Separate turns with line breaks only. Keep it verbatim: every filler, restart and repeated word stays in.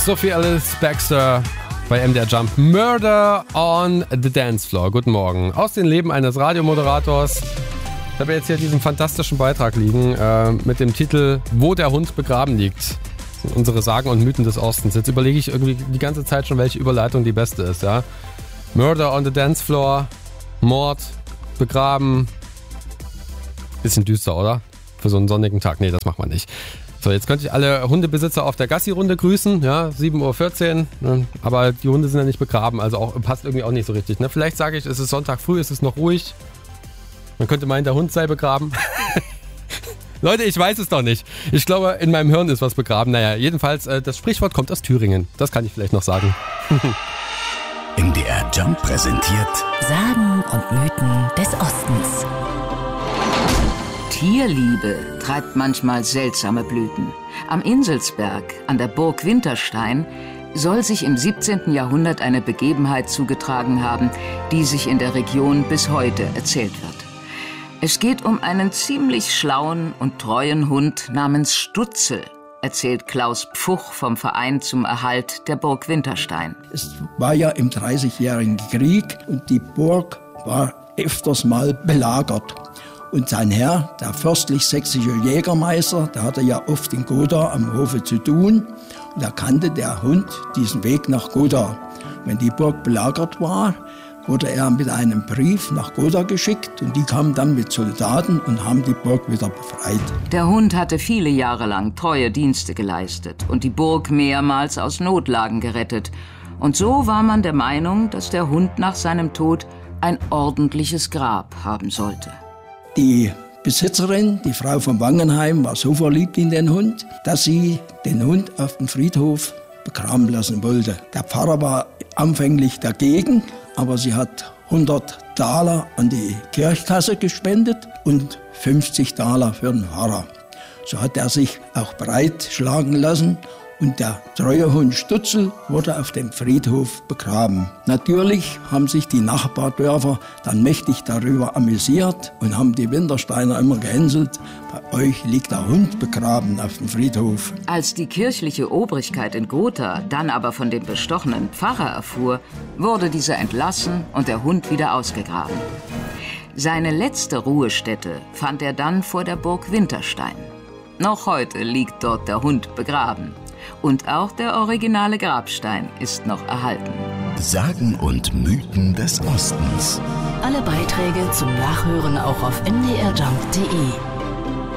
Sophie Alice Baxter bei M D R Jump. Murder on the Dance Floor. Guten Morgen. Aus dem Leben eines Radiomoderators. Ich habe jetzt hier diesen fantastischen Beitrag liegen äh, mit dem Titel Wo der Hund begraben liegt. Unsere Sagen und Mythen des Ostens. Jetzt überlege ich irgendwie die ganze Zeit schon, welche Überleitung die beste ist. Ja? Murder on the Dance Floor, Mord, begraben. Bisschen düster, oder? Für so einen sonnigen Tag. Nee, das macht man nicht. So, jetzt könnte ich alle Hundebesitzer auf der Gassi-Runde grüßen. Ja, sieben Uhr vierzehn. Ne? Aber die Hunde sind ja nicht begraben. Also auch, passt irgendwie auch nicht so richtig. Ne? Vielleicht sage ich, es ist Sonntag früh, es ist noch ruhig. Man könnte meinen, der Hund sei begraben. Leute, ich weiß es doch nicht. Ich glaube, in meinem Hirn ist was begraben. Naja, jedenfalls, äh, das Sprichwort kommt aus Thüringen. Das kann ich vielleicht noch sagen.
M D R Jump präsentiert
Sagen und Mythen des Ostens.
Tierliebe treibt manchmal seltsame Blüten. Am Inselsberg, an der Burg Winterstein, soll sich im siebzehnten Jahrhundert eine Begebenheit zugetragen haben, die sich in der Region bis heute erzählt wird. Es geht um einen ziemlich schlauen und treuen Hund namens Stutzel, erzählt Klaus Pfuch vom Verein zum Erhalt der Burg Winterstein.
Es war ja im Dreißigjährigen Krieg und die Burg war öfters mal belagert. Und sein Herr, der fürstlich-sächsische Jägermeister, der hatte ja oft in Gotha am Hofe zu tun. Und da kannte der Hund diesen Weg nach Gotha. Wenn die Burg belagert war, wurde er mit einem Brief nach Gotha geschickt und die kamen dann mit Soldaten und haben die Burg wieder befreit.
Der Hund hatte viele Jahre lang treue Dienste geleistet und die Burg mehrmals aus Notlagen gerettet. Und so war man der Meinung, dass der Hund nach seinem Tod ein ordentliches Grab haben sollte.
Die Besitzerin, die Frau von Wangenheim, war so verliebt in den Hund, dass sie den Hund auf dem Friedhof begraben lassen wollte. Der Pfarrer war anfänglich dagegen, aber sie hat hundert Taler an die Kirchkasse gespendet und fünfzig Taler für den Pfarrer. So hat er sich auch breitschlagen lassen und der treue Hund Stutzel wurde auf dem Friedhof begraben. Natürlich haben sich die Nachbardörfer dann mächtig darüber amüsiert und haben die Wintersteiner immer gehänselt. Bei euch liegt der Hund begraben auf dem Friedhof.
Als die kirchliche Obrigkeit in Gotha dann aber von dem bestochenen Pfarrer erfuhr, wurde dieser entlassen und der Hund wieder ausgegraben. Seine letzte Ruhestätte fand er dann vor der Burg Winterstein. Noch heute liegt dort der Hund begraben. Und auch der originale Grabstein ist noch erhalten.
Sagen und Mythen des Ostens.
Alle Beiträge zum Nachhören auch auf m d r jump punkt d e.